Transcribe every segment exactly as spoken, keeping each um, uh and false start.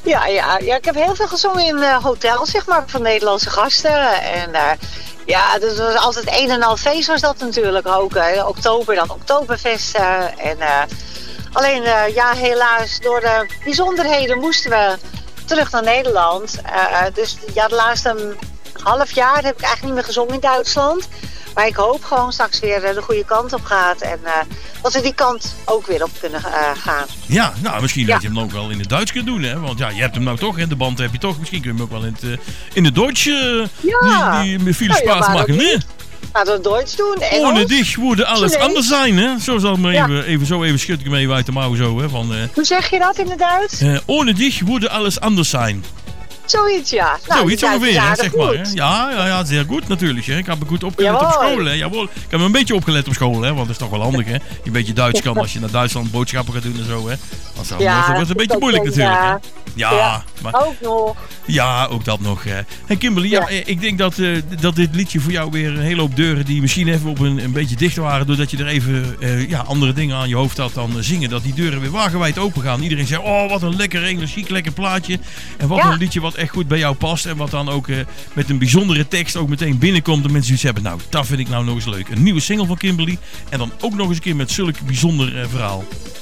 Ja, ja, ja, ik heb heel veel gezongen in uh, hotels, zeg maar, van Nederlandse gasten. En uh, ja, dus was altijd een en al feest was dat natuurlijk ook. Uh, oktober, dan Oktoberfesten. En uh, alleen, uh, ja, helaas, door de bijzonderheden moesten we terug naar Nederland. Uh, dus ja, de laatste half jaar heb ik eigenlijk niet meer gezongen in Duitsland. Maar ik hoop gewoon straks weer de goede kant op gaat. En uh, dat we die kant ook weer op kunnen uh, gaan. Ja, nou misschien ja. dat je hem ook wel in het Duits kunt doen. Hè? Want ja, je hebt hem nou toch. Hè? De band heb je toch. Misschien kun je hem ook wel in het, uh, in het Duits. Uh, ja. Die, die veel nou, spaas ja, maken. Nee? Laten we het Duits doen. Engels. Ohne dich würde alles nee. anders zijn. Hè? Zo zal ik me ja. even, even, zo even schud ik hem even uit de mouw. Zo, hè? Van, uh, Hoe zeg je dat in het Duits? Uh, ohne dich würde alles anders zijn. Zoiets, ja. Nou, Zoiets ongeveer, hè, zeg goed. maar. Hè? Ja, ja, ja, zeer goed natuurlijk. Hè. Ik heb me goed opgelet Jawel. op school. Hè. Jawel. Ik heb me een beetje opgelet op school, hè, want dat is toch wel handig. Hè. Je een beetje Duits kan als je naar Duitsland boodschappen gaat doen en zo. Hè. Als dat ja, wordt het een beetje moeilijk natuurlijk. Hè. Ja, ja, maar, ook nog. Ja, ook dat nog. Hè. Hey Kimberly, ja. Ja, ik denk dat, uh, dat dit liedje voor jou weer een hele hoop deuren die misschien even op een, een beetje dicht waren, doordat je er even uh, ja, andere dingen aan je hoofd had dan uh, zingen, dat die deuren weer wagenwijd open gaan. Iedereen zegt, oh wat een lekker energiek, lekker plaatje. En wat ja. een liedje wat echt goed bij jou past en wat dan ook uh, met een bijzondere tekst ook meteen binnenkomt. En mensen iets hebben, nou dat vind ik nou nog eens leuk. Een nieuwe single van Kimberly en dan ook nog eens een keer met zulk bijzonder uh, verhaal.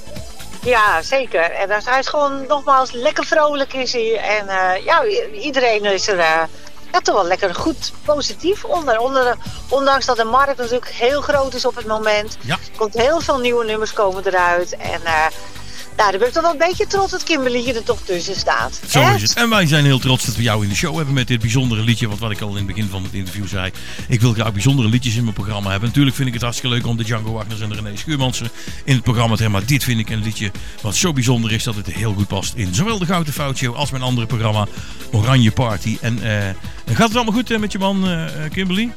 Ja, zeker. En dat is gewoon nogmaals lekker vrolijk is hij. En uh, ja, iedereen is er uh, ja, toch wel lekker goed positief onder. onder. Ondanks dat de markt natuurlijk heel groot is op het moment. Ja. Er komt heel veel nieuwe nummers komen eruit. En uh, nou, daar ben ik toch wel een beetje trots dat Kimberly hier er toch tussen staat. Zo Hè? is het. En wij zijn heel trots dat we jou in de show hebben met dit bijzondere liedje. Want wat ik al in het begin van het interview zei. Ik wil graag bijzondere liedjes in mijn programma hebben. Natuurlijk vind ik het hartstikke leuk om de Django Wagners en de René Schuurmansen in het programma te hebben. Maar dit vind ik een liedje wat zo bijzonder is dat het heel goed past in zowel de Gouden Fout Show als mijn andere programma Oranje Party. En uh, gaat het allemaal goed uh, met je man uh, Kimberly?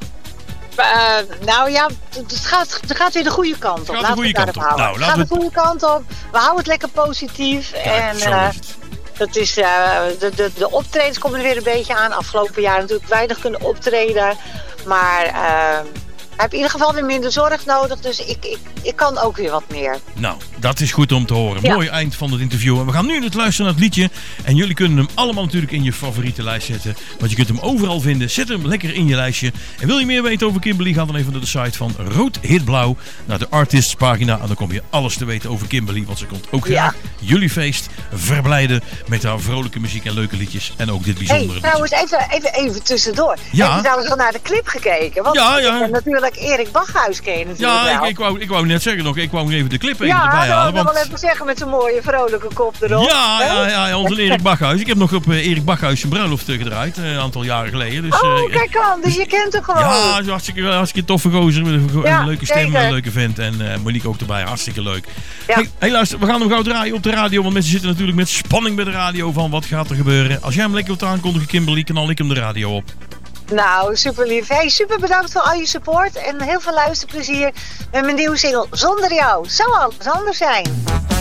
Uh, nou ja, het gaat, het gaat weer de goede kant op. Gaat de goede kant op. Nou, het gaat de goede kant op. We houden het lekker positief. Kijk, en uh, is het. Dat is, uh, de, de, de optredens komen er weer een beetje aan. Afgelopen jaar natuurlijk weinig kunnen optreden. Maar uh, ik heb in ieder geval weer minder zorg nodig. Dus ik, ik, ik kan ook weer wat meer. Nou, dat is goed om te horen. Ja. Mooi eind van het interview. En we gaan nu het luisteren naar het liedje. En jullie kunnen hem allemaal natuurlijk in je favoriete lijst zetten. Want je kunt hem overal vinden. Zet hem lekker in je lijstje. En wil je meer weten over Kimberly? Ga dan even naar de site van Rood Hit Blauw. Naar de artists pagina. En dan kom je alles te weten over Kimberly. Want ze komt ook graag ja. jullie feest verblijden. Met haar vrolijke muziek en leuke liedjes. En ook dit bijzondere hey, trouwens, even, even, even tussendoor. Ja. Heb je trouwens al naar de clip gekeken? Want ja, ja. natuurlijk Erik Bachhuis ken je natuurlijk Ja, wel. ik, ik, wou, ik wou net zeggen nog. Ik wou even de clip even ja, erbij halen. Ja, dat want... wil wel even zeggen met zo'n mooie vrolijke kop erop. Ja, ja, ja, ja, onze Erik Bachhuis. Ik heb nog op uh, Erik Bachhuis zijn bruiloft uh, gedraaid. Uh, een aantal jaren geleden. Dus, oh, uh, kijk aan. Dus je kent hem gewoon. Ja, hartstikke, hartstikke toffe gozer. Met een, ja, een leuke stem, zeker. een leuke vent. En uh, Monique ook erbij. Hartstikke leuk. Ja. Hey, hey, luister, we gaan hem gauw draaien op de radio. Want mensen zitten natuurlijk met spanning bij de radio van wat gaat er gebeuren. Als jij hem lekker wilt aankondigen, Kimberly, knal ik hem de radio op. Nou, super lief. Hey, super bedankt voor al je support en heel veel luisterplezier met mijn nieuwe single Zonder Jou. Zou alles anders zijn.